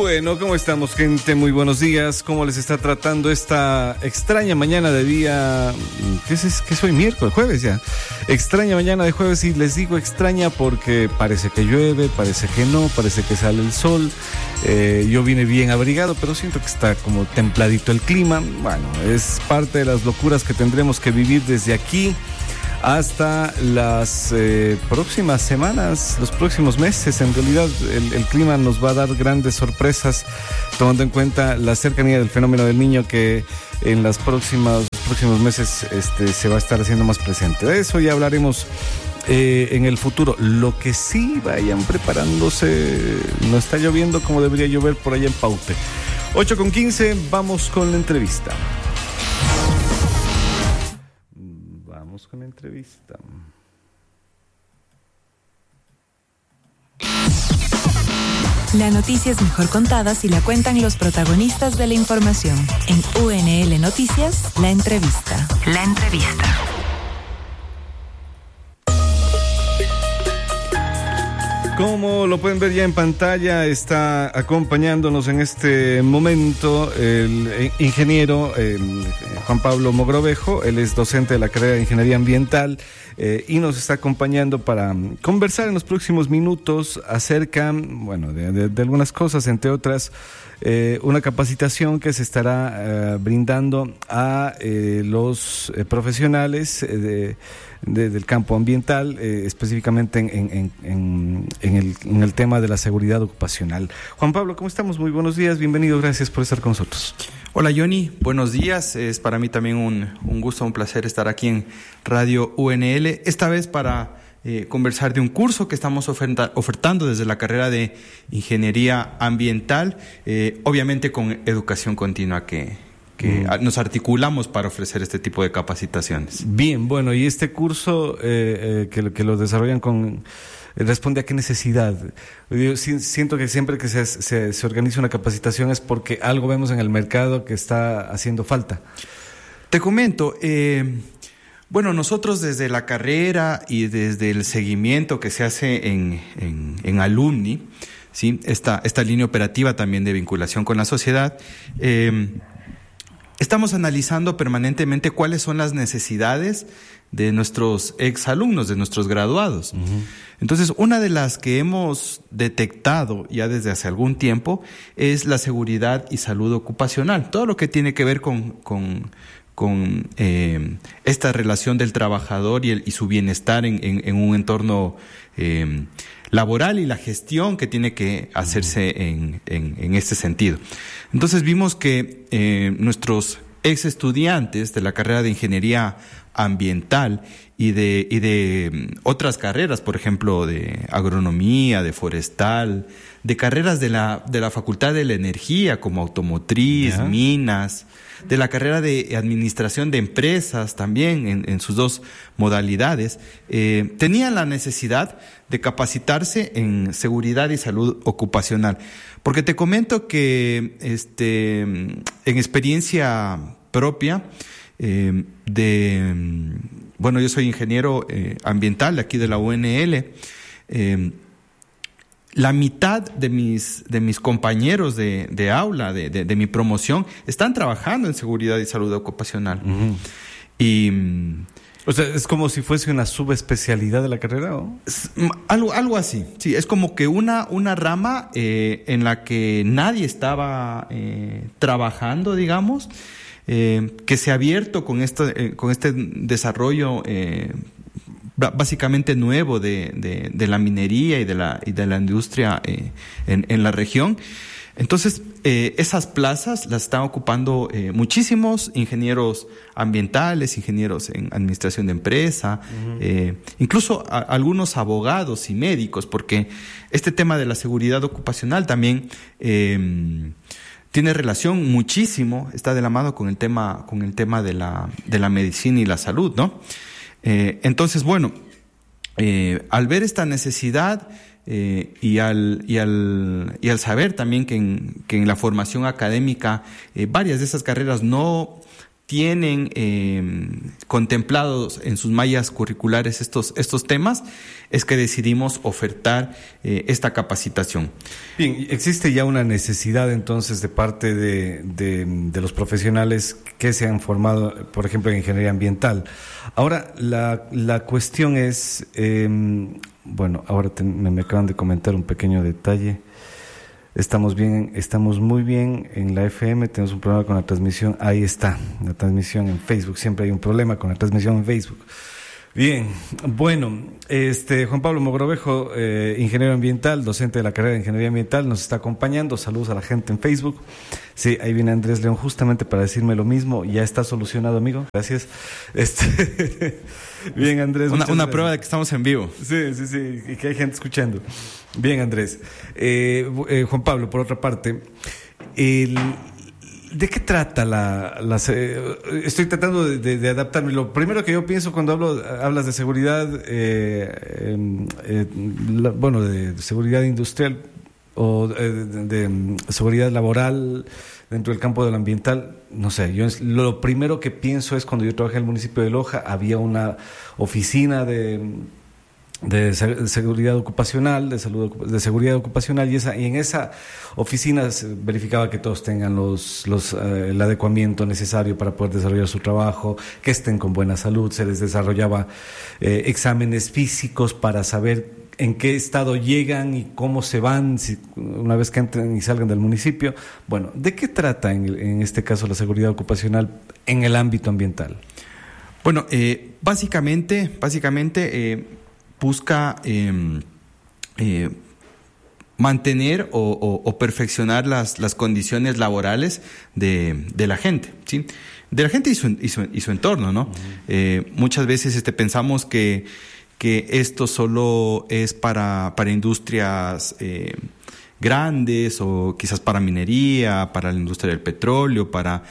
Bueno, ¿cómo estamos, gente? Muy buenos días. ¿Cómo les está tratando esta extraña mañana de día? ¿Qué es hoy? Miércoles, jueves ya. Extraña mañana de jueves, y les digo extraña porque parece que llueve, parece que no, parece que sale el sol. Yo vine bien abrigado, pero siento que está como templadito el clima. Bueno, es parte de las locuras que tendremos que vivir desde aquí hasta las próximas semanas, los próximos meses. En realidad el clima nos va a dar grandes sorpresas, tomando en cuenta la cercanía del fenómeno del Niño, que en los próximos meses se va a estar haciendo más presente. De eso ya hablaremos en el futuro. Lo que sí, vayan preparándose, no está lloviendo como debería llover por allá en Paute. 8:15, vamos con la entrevista. Con la entrevista. La noticia es mejor contada si la cuentan los protagonistas de la información. En UNL Noticias, la entrevista. La entrevista. Como lo pueden ver ya en pantalla, está acompañándonos en este momento el ingeniero Juan Pablo Mogrovejo. Él es docente de la carrera de Ingeniería Ambiental y nos está acompañando para conversar en los próximos minutos acerca, bueno, de algunas cosas, entre otras, una capacitación que se estará brindando a los profesionales del campo ambiental, específicamente en el tema de la seguridad ocupacional. Juan Pablo, ¿cómo estamos? Muy buenos días, bienvenido, gracias por estar con nosotros. Hola Johnny, buenos días, es para mí también un gusto, un placer estar aquí en Radio UNL, esta vez para conversar de un curso que estamos ofertando desde la carrera de Ingeniería Ambiental, obviamente con educación continua que nos articulamos para ofrecer este tipo de capacitaciones. Bien, bueno, y este curso que lo desarrollan responde a qué necesidad. Yo siento que siempre que se organiza una capacitación es porque algo vemos en el mercado que está haciendo falta. Te comento, bueno, nosotros desde la carrera y desde el seguimiento que se hace en Alumni, ¿sí? Esta línea operativa también de vinculación con la sociedad, estamos analizando permanentemente cuáles son las necesidades de nuestros exalumnos, de nuestros graduados. Uh-huh. Entonces, una de las que hemos detectado ya desde hace algún tiempo es la seguridad y salud ocupacional. Todo lo que tiene que ver con esta relación del trabajador y su bienestar en un entorno laboral, y la gestión que tiene que hacerse en este sentido. Entonces vimos que nuestros ex estudiantes de la carrera de Ingeniería Ambiental y de otras carreras, por ejemplo, de agronomía, de forestal, de carreras de la Facultad de la Energía, como automotriz, yeah, minas, de la carrera de administración de empresas también en sus dos modalidades, tenían la necesidad de capacitarse en seguridad y salud ocupacional. Porque te comento que en experiencia propia, bueno, yo soy ingeniero ambiental de aquí de la UNL, la mitad de mis compañeros de aula, de mi promoción, están trabajando en seguridad y salud ocupacional. Uh-huh. Y o sea, es como si fuese una subespecialidad de la carrera, ¿o? Algo así, sí, es como que una rama en la que nadie estaba trabajando, digamos, que se ha abierto con este desarrollo básicamente nuevo de la minería y de la industria en la región. Entonces, esas plazas las están ocupando muchísimos ingenieros ambientales, ingenieros en administración de empresa, uh-huh, incluso algunos abogados y médicos, porque este tema de la seguridad ocupacional también tiene relación muchísimo, está de la mano con el tema de la medicina y la salud, ¿no? Entonces, bueno, al ver esta necesidad y al saber también que en la formación académica varias de esas carreras no tienen contemplados en sus mallas curriculares estos temas, es que decidimos ofertar esta capacitación. Bien, existe ya una necesidad entonces de parte de los profesionales que se han formado, por ejemplo, en ingeniería ambiental. Ahora, la cuestión es, bueno, ahora me acaban de comentar un pequeño detalle. Estamos muy bien en la FM, tenemos un problema con la transmisión, ahí está, la transmisión en Facebook, siempre hay un problema con la transmisión en Facebook. Bien, bueno, Juan Pablo Mogrovejo, ingeniero ambiental, docente de la carrera de ingeniería ambiental, nos está acompañando. Saludos a la gente en Facebook. Sí, ahí viene Andrés León justamente para decirme lo mismo. Ya está solucionado, amigo. Gracias. Bien, Andrés. Una prueba de que estamos en vivo. Sí, y que hay gente escuchando. Bien, Andrés. Juan Pablo, por otra parte, ¿de qué trata estoy tratando de adaptarme. Lo primero que yo pienso cuando hablas de seguridad, de seguridad industrial o de seguridad laboral dentro del campo del ambiental, no sé, yo lo primero que pienso es cuando yo trabajé en el municipio de Loja, había una oficina de seguridad ocupacional, de seguridad ocupacional, y en esa oficina se verificaba que todos tengan el adecuamiento necesario para poder desarrollar su trabajo, que estén con buena salud. Se les desarrollaba exámenes físicos para saber en qué estado llegan y cómo se van una vez que entren y salgan del municipio. Bueno, ¿de qué trata en este caso la seguridad ocupacional en el ámbito ambiental? Bueno, básicamente busca mantener o perfeccionar las condiciones laborales de la gente, ¿sí? De la gente y su entorno, ¿no? Uh-huh. Muchas veces pensamos que esto solo es para industrias grandes, o quizás para minería, para la industria del petróleo, para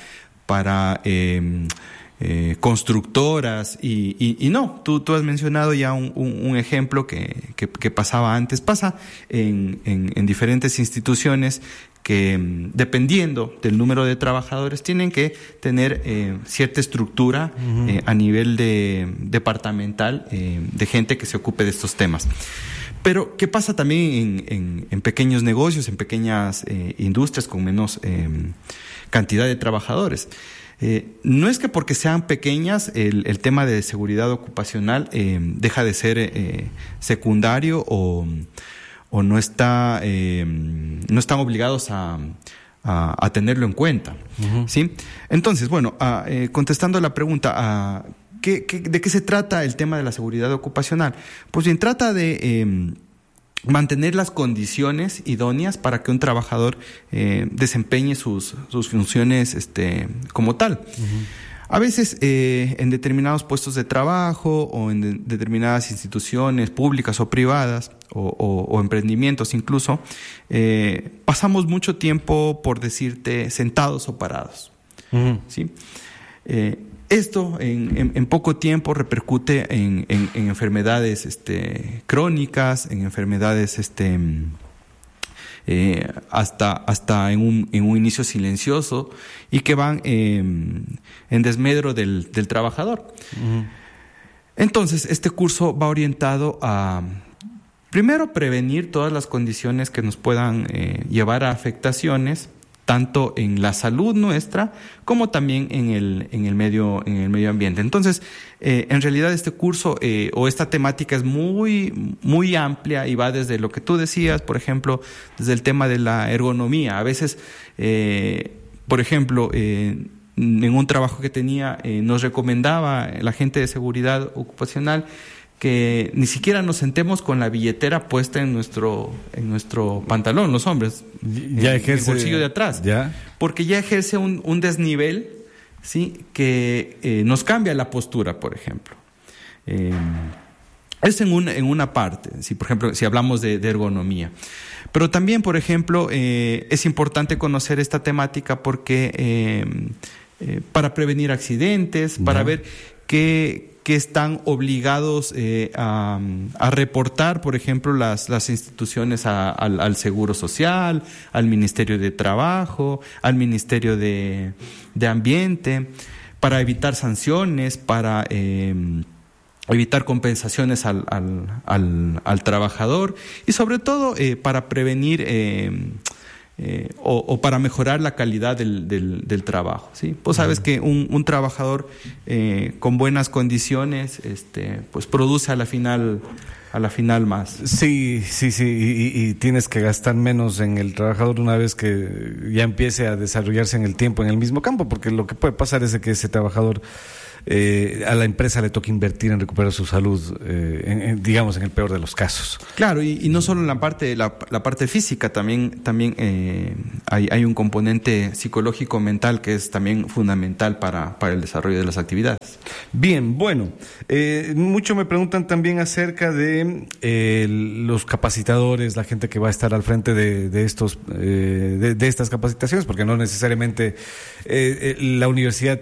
constructoras, y no, tú has mencionado ya un ejemplo que pasaba antes, pasa en diferentes instituciones que, dependiendo del número de trabajadores, tienen que tener cierta estructura uh-huh. A nivel departamental, de gente que se ocupe de estos temas. Pero, ¿qué pasa también en pequeños negocios, en pequeñas industrias con menos cantidad de trabajadores? No es que porque sean pequeñas el tema de seguridad ocupacional deja de ser secundario o no están obligados a tenerlo en cuenta. Uh-huh. ¿Sí? Entonces, bueno, contestando la pregunta, ¿de qué se trata el tema de la seguridad ocupacional? Pues bien, trata de mantener las condiciones idóneas para que un trabajador desempeñe sus funciones como tal. Uh-huh. A veces en determinados puestos de trabajo o en determinadas instituciones públicas o privadas o emprendimientos incluso, pasamos mucho tiempo, por decirte, sentados o parados. Uh-huh. ¿Sí? Esto en poco tiempo repercute en enfermedades crónicas, en enfermedades hasta en un inicio silencioso, y que van en desmedro del trabajador. Uh-huh. Entonces, este curso va orientado a, primero, prevenir todas las condiciones que nos puedan llevar a afectaciones, tanto en la salud nuestra como también en el medio ambiente. Entonces, en realidad este curso o esta temática es muy, muy amplia y va desde lo que tú decías, por ejemplo, desde el tema de la ergonomía. A veces, por ejemplo, en un trabajo que tenía, nos recomendaba la gente de seguridad ocupacional que ni siquiera nos sentemos con la billetera puesta en nuestro pantalón, los hombres, ya ejerce, en el bolsillo de atrás, ¿ya? Porque ya ejerce un desnivel, ¿sí? Que nos cambia la postura, por ejemplo. Es en una parte, ¿sí? Por ejemplo, si hablamos de ergonomía. Pero también, por ejemplo, es importante conocer esta temática porque para prevenir accidentes, para ver que están obligados a reportar, por ejemplo, las instituciones al Seguro Social, al Ministerio de Trabajo, al Ministerio de Ambiente, para evitar sanciones, para evitar compensaciones al trabajador y sobre todo para prevenir o para mejorar la calidad del trabajo, ¿sí? Pues sabes que un trabajador con buenas condiciones pues produce a la final más. Sí, y tienes que gastar menos en el trabajador una vez que ya empiece a desarrollarse en el tiempo en el mismo campo, porque lo que puede pasar es de que ese trabajador a la empresa le toca invertir en recuperar su salud, digamos en el peor de los casos. Claro, y no solo la parte física, también hay un componente psicológico mental que es también fundamental para el desarrollo de las actividades. Bien, bueno, mucho me preguntan también acerca de los capacitadores, la gente que va a estar al frente de estas capacitaciones, porque no necesariamente la universidad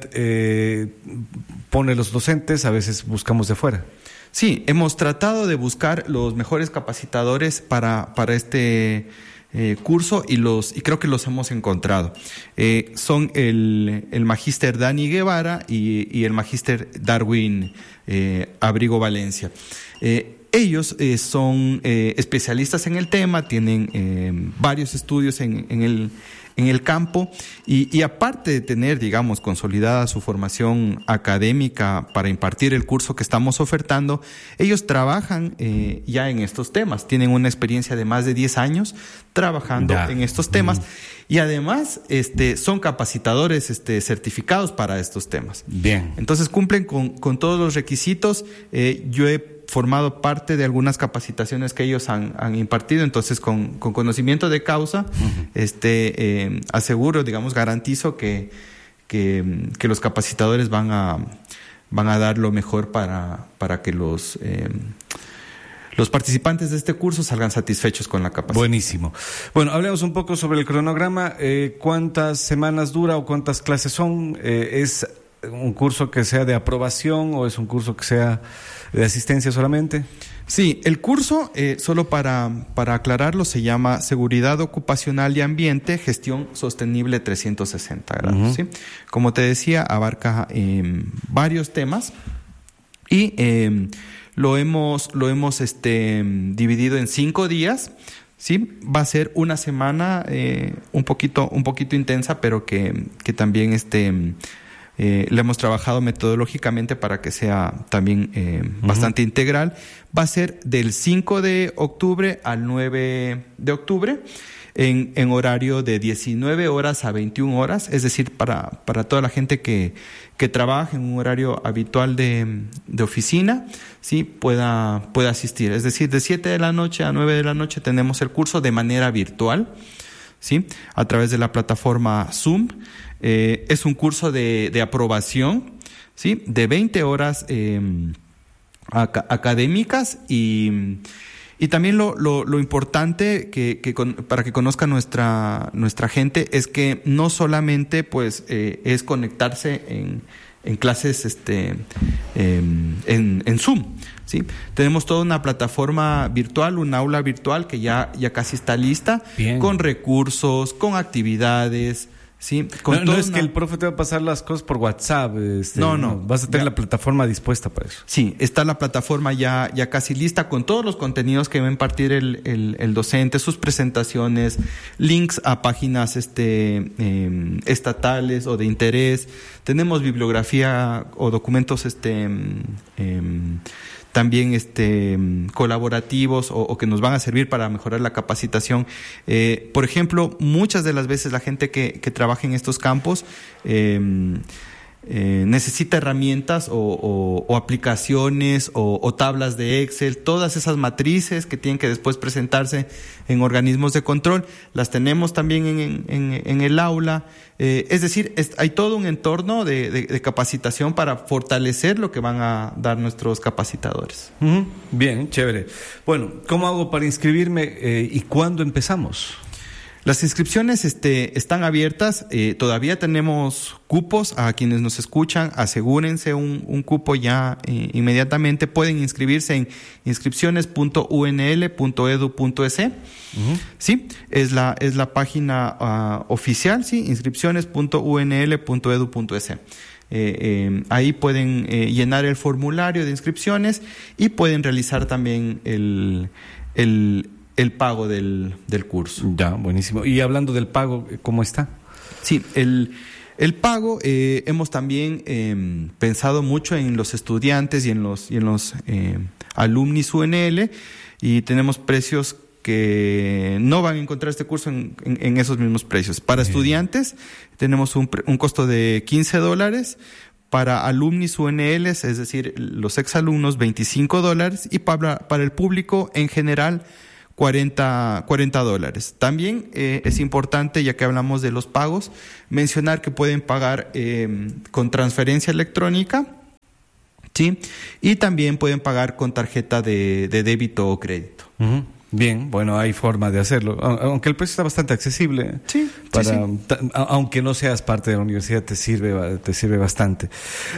pone los docentes, a veces buscamos de fuera. Sí, hemos tratado de buscar los mejores capacitadores para este curso y creo que los hemos encontrado. Son el magíster Dani Guevara y el magíster Darwin Abrigo Valencia. Ellos son especialistas en el tema, tienen varios estudios en el campo y aparte de tener, digamos, consolidada su formación académica para impartir el curso que estamos ofertando, ellos trabajan ya en estos temas, tienen una experiencia de más de 10 años trabajando en estos temas y además son capacitadores certificados para estos temas. Bien. Entonces cumplen con todos los requisitos. Yo he formado parte de algunas capacitaciones que ellos han impartido, entonces con conocimiento de causa, aseguro, digamos, garantizo que los capacitadores van a dar lo mejor para que los participantes de este curso salgan satisfechos con la capacitación. Buenísimo. Bueno, hablemos un poco sobre el cronograma. ¿Cuántas semanas dura o cuántas clases son? ¿Es un curso que sea de aprobación o es un curso que sea de asistencia solamente? Sí, el curso, solo para aclararlo, se llama Seguridad Ocupacional y Ambiente, Gestión Sostenible 360 grados. ¿Sí? Como te decía, abarca varios temas y lo hemos dividido en 5 días. Sí, va a ser una semana un poquito intensa, pero que también le hemos trabajado metodológicamente para que sea también bastante integral. Va a ser del 5 de octubre al 9 de octubre en horario de 19 horas a 21 horas, es decir, para toda la gente que trabaja en un horario habitual de oficina, sí, pueda asistir. Es decir, de 7 de la noche a 9 de la noche tenemos el curso de manera virtual, ¿sí? A través de la plataforma Zoom. Es un curso de aprobación, ¿sí? De 20 horas académicas y también lo importante para que conozca nuestra gente es que no solamente pues es conectarse en clases en Zoom, ¿sí? Tenemos toda una plataforma virtual, un aula virtual que ya casi está lista. Bien. Con recursos, con actividades, sí, no es que el profe te va a pasar las cosas por WhatsApp. No. Vas a tener la plataforma dispuesta para eso. Sí, está la plataforma ya casi lista con todos los contenidos que va a impartir el docente, sus presentaciones, links a páginas estatales o de interés. Tenemos bibliografía o documentos también colaborativos o que nos van a servir para mejorar la capacitación. Por ejemplo, muchas de las veces la gente que trabaja en estos campos necesita herramientas o aplicaciones o tablas de Excel, todas esas matrices que tienen que después presentarse en organismos de control, las tenemos también en el aula. Es decir, hay todo un entorno de capacitación para fortalecer lo que van a dar nuestros capacitadores. Bien, chévere. Bueno, ¿cómo hago para inscribirme y cuándo empezamos? Las inscripciones están abiertas, todavía tenemos cupos. A quienes nos escuchan, asegúrense un cupo ya inmediatamente. Pueden inscribirse en inscripciones.unl.edu.es. Sí, es la página oficial, sí, inscripciones.unl.edu.es. ahí pueden llenar el formulario de inscripciones y pueden realizar también el pago del curso. Ya, buenísimo. Y hablando del pago, ¿cómo está? Sí, el pago, hemos también pensado mucho en los estudiantes y en los alumnis UNL, y tenemos precios que no van a encontrar este curso en esos mismos precios. Para estudiantes tenemos un costo de $15, para alumnis UNLs, es decir, los exalumnos, $25, y para el público en general $40. También es importante, ya que hablamos de los pagos, mencionar que pueden pagar con transferencia electrónica, ¿sí? Y también pueden pagar con tarjeta de débito o crédito. Uh-huh. Bien, bueno, hay forma de hacerlo, aunque el precio está bastante accesible. Sí, aunque no seas parte de la universidad, te sirve bastante.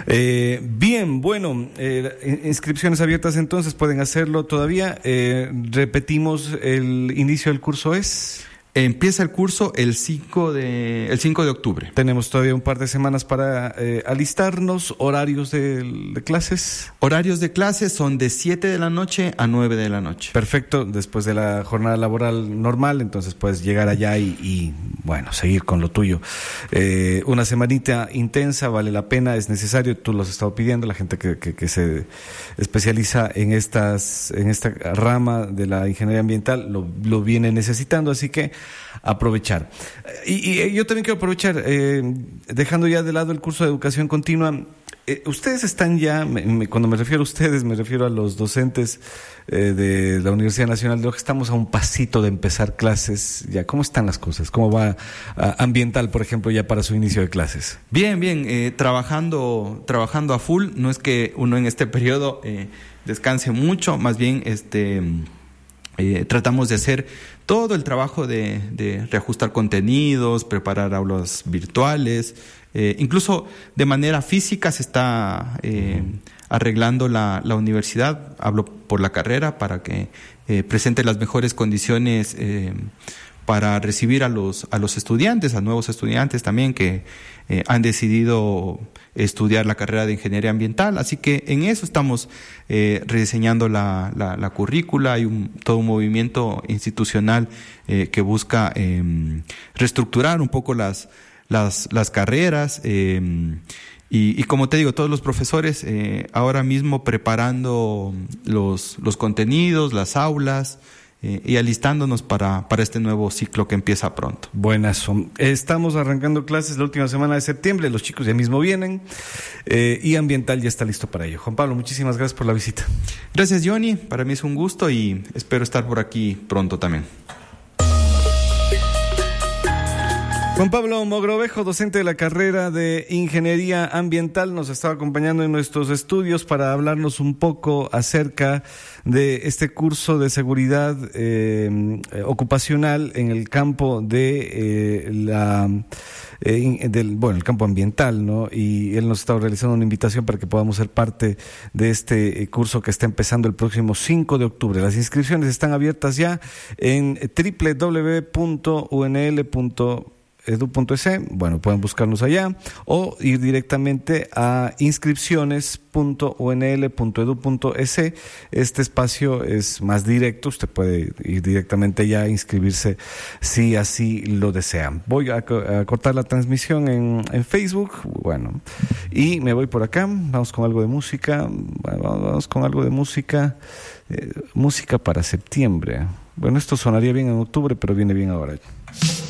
Bien, bueno, inscripciones abiertas entonces, pueden hacerlo todavía. Repetimos, el inicio del curso es... Empieza el curso el 5 de octubre. Tenemos todavía un par de semanas para alistarnos. ¿Horarios de clases? Horarios de clases son de 7 de la noche a 9 de la noche. Perfecto, después de la jornada laboral normal, entonces puedes llegar allá y bueno, seguir con lo tuyo. Una semanita intensa, vale la pena, es necesario, tú lo has estado pidiendo, la gente que se especializa en esta rama de la ingeniería ambiental lo viene necesitando, así que aprovechar. Y yo también quiero aprovechar, dejando ya de lado el curso de educación continua, ustedes están ya, cuando me refiero a ustedes, me refiero a los docentes de la Universidad Nacional de Loja, estamos a un pasito de empezar clases ya. ¿Cómo están las cosas? ¿Cómo va ambiental, por ejemplo, ya para su inicio de clases? Bien, trabajando a full. No es que uno en este periodo descanse mucho, más bien tratamos de hacer todo el trabajo de reajustar contenidos, preparar aulas virtuales, incluso de manera física se está arreglando la universidad, hablo por la carrera, para que presente las mejores condiciones para recibir a los estudiantes, a nuevos estudiantes también que han decidido estudiar la carrera de ingeniería ambiental. Así que en eso estamos rediseñando la currícula. Hay todo un movimiento institucional que busca reestructurar un poco las carreras. Y como te digo, todos los profesores ahora mismo preparando los contenidos, las aulas, y alistándonos para este nuevo ciclo que empieza pronto. Buenazo. Estamos arrancando clases la última semana de septiembre, los chicos ya mismo vienen, y ambiental ya está listo para ello. Juan Pablo, muchísimas gracias por la visita. Gracias, Johnny, para mí es un gusto y espero estar por aquí pronto también. Juan Pablo Mogrovejo, docente de la carrera de Ingeniería Ambiental, nos estaba acompañando en nuestros estudios para hablarnos un poco acerca de este curso de seguridad ocupacional en el campo de el campo ambiental, ¿no? Y él nos está realizando una invitación para que podamos ser parte de este curso que está empezando el próximo 5 de octubre. Las inscripciones están abiertas ya en www.unl.edu.es. Bueno, pueden buscarnos allá o ir directamente a inscripciones.unl.edu.es. Este espacio es más directo, usted puede ir directamente allá a inscribirse si así lo desean. Voy a cortar la transmisión en Facebook, bueno, y me voy por acá. Vamos con algo de música. Música para septiembre. Bueno, esto sonaría bien en octubre, pero viene bien ahora.